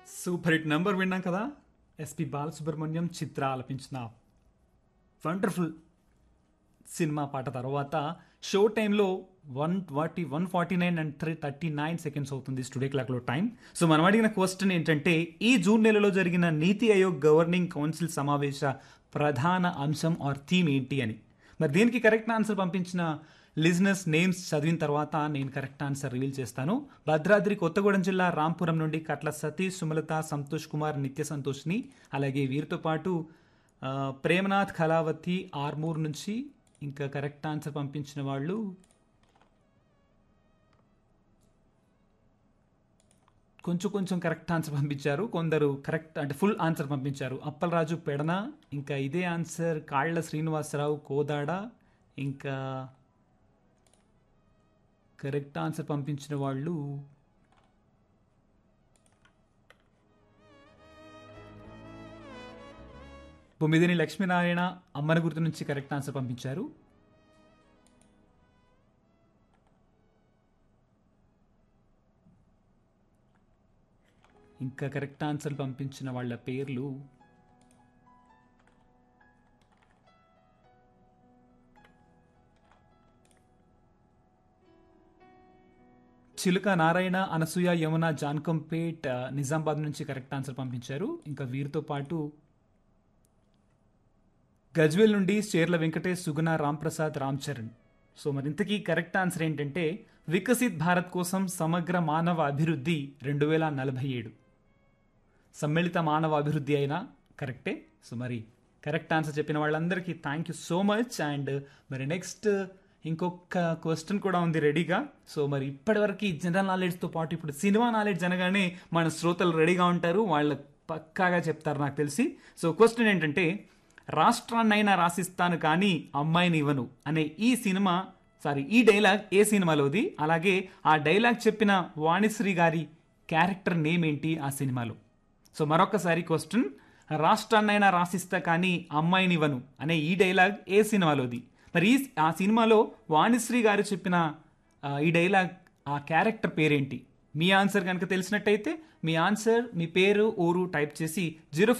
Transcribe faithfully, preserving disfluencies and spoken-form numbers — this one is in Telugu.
సూపర్ హిట్ నెంబర్ విన్నాం కదా. ఎస్పి బాలసుబ్రహ్మణ్యం చిత్ర ఆలపించిన వండర్ఫుల్ సినిమా పాట తర్వాత షో టైంలో one forty one forty nine and three thirty nine seconds అవుతుంది స్టూడియో క్లాక్లో టైం. సో మనం అడిగిన క్వశ్చన్ ఏంటంటే, ఈ జూన్ నెలలో జరిగిన నీతి ఆయోగ్ గవర్నింగ్ కౌన్సిల్ సమావేశ ప్రధాన అంశం ఆర్ థీమ్ ఏంటి అని. మరి దీనికి కరెక్ట్ ఆన్సర్ పంపించిన లిజినెస్ నేమ్స్ చదివిన తర్వాత నేను కరెక్ట్ ఆన్సర్ రివీల్ చేస్తాను. భద్రాద్రి కొత్తగూడెం జిల్లా రాంపురం నుండి కట్ల సతీష్, సుమలత, సంతోష్ కుమార్, నిత్య సంతోష్ని, అలాగే వీరితో పాటు ఆ, ప్రేమనాథ్ కళావతి ఆర్మూర్ నుంచి. ఇంకా కరెక్ట్ ఆన్సర్ పంపించిన వాళ్ళు కొంచెం కొంచెం కరెక్ట్ ఆన్సర్ పంపించారు, కొందరు కరెక్ట్ అంటే ఫుల్ ఆన్సర్ పంపించారు. అప్పలరాజు పెడన, ఇంకా ఇదే ఆన్సర్ కాళ్ళ శ్రీనివాసరావు కోదాడ. ఇంకా కరెక్ట్ ఆన్సర్ పంపించిన వాళ్ళు బొమ్మిదిని లక్ష్మీనారాయణ అమ్మన గుర్తు నుంచి కరెక్ట్ ఆన్సర్ పంపించారు. ఇంకా కరెక్ట్ ఆన్సర్ పంపించిన వాళ్ళ పేర్లు చిలుక నారాయణ, అనసూయ, యమున, జాన్కంపేట్, ఆ, నిజామాబాద్ నుంచి కరెక్ట్ ఆన్సర్ పంపించారు. ఇంకా వీరితో పాటు గజ్వేల్ నుండి చేర్ల వెంకటేష్, సుగుణ, రాంప్రసాద్, రామ్ చరణ్. సో మరి ఇంతకీ కరెక్ట్ ఆన్సర్ ఏంటంటే వికసిత్ భారత్ కోసం సమగ్ర మానవ అభివృద్ధి రెండు వేల నలభై ఏడు సమ్మిళిత మానవ అభివృద్ధి అయినా కరెక్టే. సో మరి కరెక్ట్ ఆన్సర్ చెప్పిన వాళ్ళందరికీ thank you so much. And మరి నెక్స్ట్ ఇంకొక క్వశ్చన్ కూడా ఉంది రెడీగా. సో మరి ఇప్పటివరకు జనరల్ నాలెడ్జ్తో పాటు ఇప్పుడు సినిమా నాలెడ్జ్ అనగానే మన శ్రోతలు రెడీగా ఉంటారు, వాళ్ళు పక్కాగా చెప్తారు నాకు తెలిసి. సో క్వశ్చన్ ఏంటంటే, రాష్ట్రాన్నైనా రాసిస్తాను కానీ అమ్మాయిని ఇవ్వను అనే ఈ సినిమా సారీ ఈ డైలాగ్ ఏ సినిమాలోది, అలాగే ఆ డైలాగ్ చెప్పిన వాణిశ్రీ గారి క్యారెక్టర్ నేమ్ ఏంటి ఆ సినిమాలో. సో మరొకసారి క్వశ్చన్, రాష్ట్రాన్నైనా రాసిస్తా కానీ అమ్మాయిని ఇవ్వను అనే ఈ డైలాగ్ ఏ సినిమాలోది. మరి ఈ ఆ సినిమాలో వాణిశ్రీ గారు చెప్పిన ఆ, ఈ డైలాగ్ ఆ క్యారెక్టర్ పేరేంటి? మీ ఆన్సర్ కనుక తెలిసినట్టయితే మీ ఆన్సర్, మీ పేరు, ఊరు టైప్ చేసి జీరో